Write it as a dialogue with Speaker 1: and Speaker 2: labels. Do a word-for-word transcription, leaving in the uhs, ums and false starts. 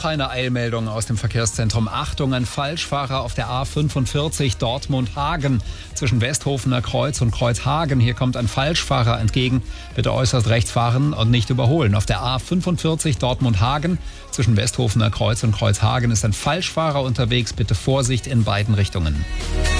Speaker 1: noch eine Eilmeldung aus dem Verkehrszentrum. Achtung, ein Falschfahrer auf der A fünfundvierzig Dortmund-Hagen zwischen Westhofener Kreuz und Kreuzhagen. Hier kommt ein Falschfahrer entgegen. Bitte äußerst rechts fahren und nicht überholen. Auf der A fünfundvierzig Dortmund-Hagen zwischen Westhofener Kreuz und Kreuzhagen ist ein Falschfahrer unterwegs. Bitte Vorsicht in beiden Richtungen.